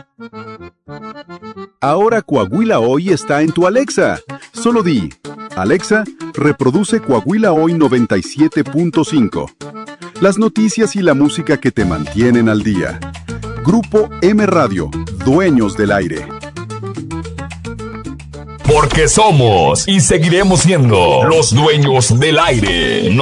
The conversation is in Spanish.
Ahora Coahuila Hoy está en tu Alexa. Solo di, Alexa, reproduce Coahuila Hoy 97.5. Las noticias y la música que te mantienen al día. Grupo M Radio, dueños del aire. Porque somos y seguiremos siendo los dueños del aire.